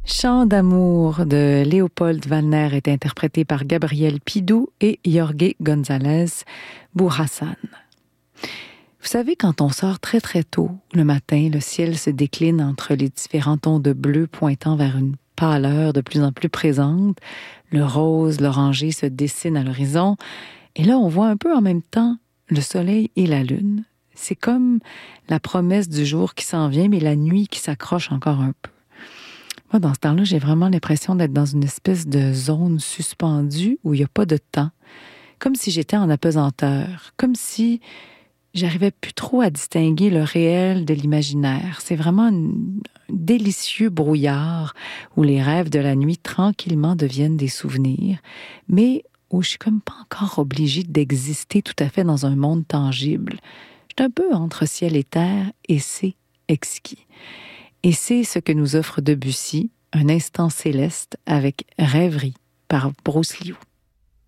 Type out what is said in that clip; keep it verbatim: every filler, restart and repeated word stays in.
Chant d'amour de Léopold Wallner est interprété par Gabriel Pidou et Jorge González Bourhassan. Vous savez, quand on sort très très tôt le matin, le ciel se décline entre les différents tons de bleu pointant vers une pâleur de plus en plus présente. Le rose, l'orangé se dessinent à l'horizon. Et là, on voit un peu en même temps le soleil et la lune. C'est comme la promesse du jour qui s'en vient, mais la nuit qui s'accroche encore un peu. Moi, dans ce temps-là, j'ai vraiment l'impression d'être dans une espèce de zone suspendue où il n'y a pas de temps. Comme si j'étais en apesanteur. Comme si j'arrivais plus trop à distinguer le réel de l'imaginaire. C'est vraiment un délicieux brouillard où les rêves de la nuit tranquillement deviennent des souvenirs, mais où je suis comme pas encore obligée d'exister tout à fait dans un monde tangible. Je suis un peu entre ciel et terre et c'est exquis. Et c'est ce que nous offre Debussy, un instant céleste avec Rêverie par Bruce Liu.